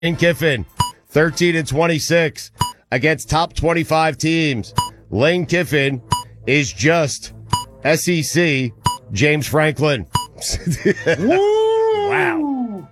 Lane Kiffin, 13-26 against top 25 teams. Lane Kiffin is just SEC James Franklin. Wow.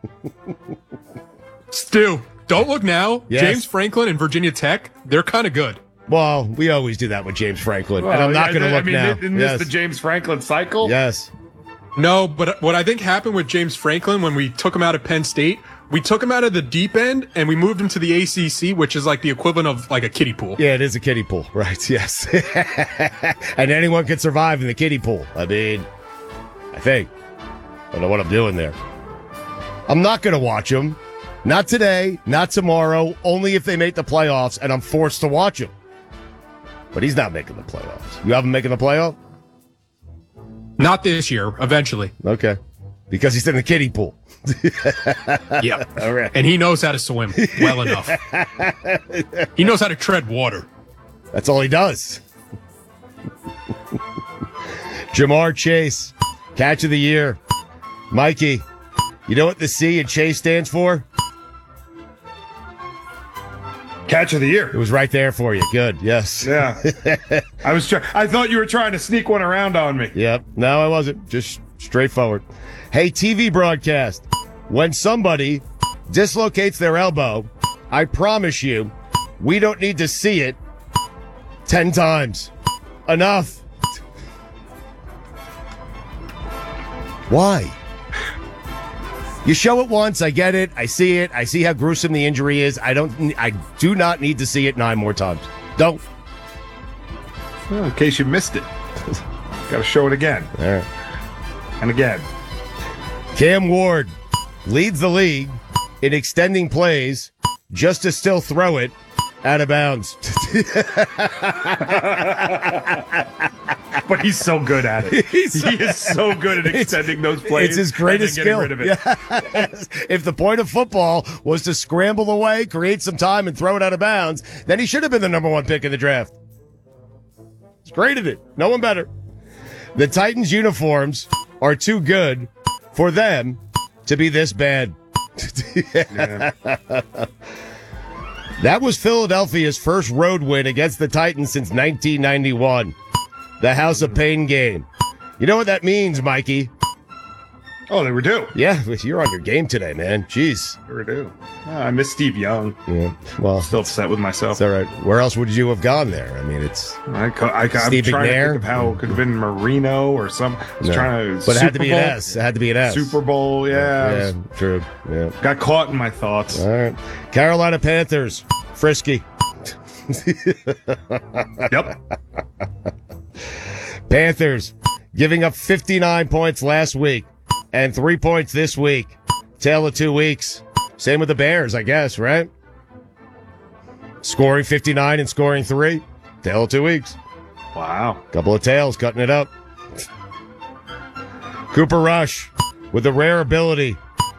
Stu, don't look now. Yes. James Franklin and Virginia Tech, they're kind of good. Well, we always do that with James Franklin, and I'm not going to look now. Isn't this the James Franklin cycle? Yes. No, but what I think happened with James Franklin when we took him out of Penn State, we took him out of the deep end and we moved him to the ACC, which is like the equivalent of like a kiddie pool. Yeah, it is a kiddie pool, right? Yes. And anyone can survive in the kiddie pool. I mean, I think. I don't know what I'm doing there. I'm not going to watch them. Not today, not tomorrow, only if they make the playoffs and I'm forced to watch them. But he's not making the playoffs. You have him making the playoff? Not this year, eventually. Okay. Because he's in the kiddie pool. Yeah. All right. And he knows how to swim well enough. He knows how to tread water. That's all he does. Jamar Chase, catch of the year. Mikey, you know what the C in Chase stands for? Catch of the year. It was right there for you. Good. Yes. Yeah. I thought you were trying to sneak one around on me. Yep. No, I wasn't. Just straightforward. Hey, TV broadcast. When somebody dislocates their elbow, I promise you, we don't need to see it 10 times. Enough. Why? You show it once, I get it, I see it, I see how gruesome the injury is. I do not need to see it 9 more times. Don't. Well, in case you missed it. Got to show it again. All right. And again. Cam Ward leads the league in extending plays just to still throw it out of bounds. But he's so good at it. He is so good at extending those plays. It's his greatest skill. Rid of it. Yes. If the point of football was to scramble away, create some time, and throw it out of bounds, then he should have been the number 1 pick in the draft. He's great at it. No one better. The Titans' uniforms are too good for them to be this bad. Yeah. That was Philadelphia's first road win against the Titans since 1991. The House of Pain game. You know what that means, Mikey? Oh, they were due. Yeah, you're on your game today, man. Jeez. They were due. Oh, I miss Steve Young. Yeah. Well, Still upset with myself. it's all right. Where else would you have gone there? I mean, it's I'm Steve trying to McNair? think of how it could have been Marino or some. I was trying to. But it had to be an Super Bowl? S. It had to be an S. Super Bowl, yeah. Yeah, true. Yeah. Got caught in my thoughts. All right. Carolina Panthers. Frisky. Yep. Panthers giving up 59 points last week and 3 points this week. Tale of 2 weeks. Same with the Bears, I guess, right? Scoring 59 and scoring 3. Tale of 2 weeks. Wow. Couple of tails cutting it up. Cooper Rush with the rare ability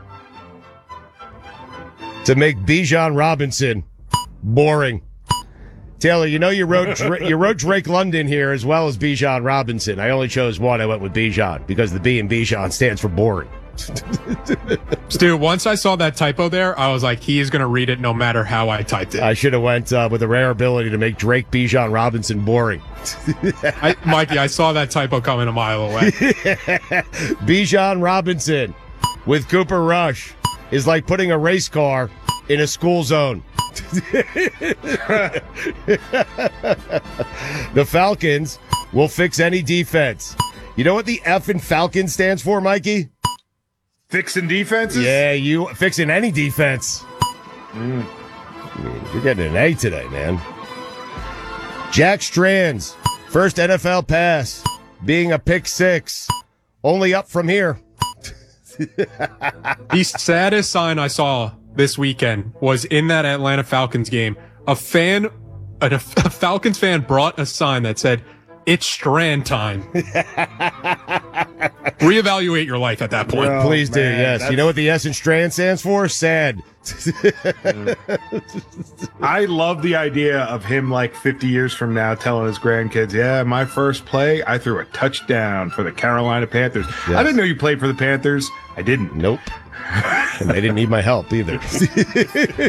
to make Bijan Robinson boring. Taylor, you know you wrote Drake London here as well as Bijan Robinson. I only chose one. I went with Bijan because the B in Bijan stands for boring. Stu, once I saw that typo there, I was like, he is going to read it no matter how I typed it. I should have went with a rare ability to make Drake Bijan Robinson boring. Mikey, I saw that typo coming a mile away. Bijan Robinson with Cooper Rush is like putting a race car in a school zone. The Falcons will fix any defense. You know what the F in Falcon stands for, Mikey? Fixing defenses? Yeah, you fixing any defense. I mean, you're getting an A today, man. Jack Strand's first NFL pass being a pick 6. Only up from here. The saddest sign I saw this weekend was in that Atlanta Falcons game. A Falcons fan brought a sign that said, "It's Strand time." Reevaluate your life at that point. Well, Please do, man, yes. that's- You know what the S in Strand stands for? Sad. I love the idea of him like 50 years from now telling his grandkids, yeah, my first play, I threw a touchdown for the Carolina Panthers. Yes. I didn't know you played for the Panthers. I didn't. Nope. And they didn't need my help either.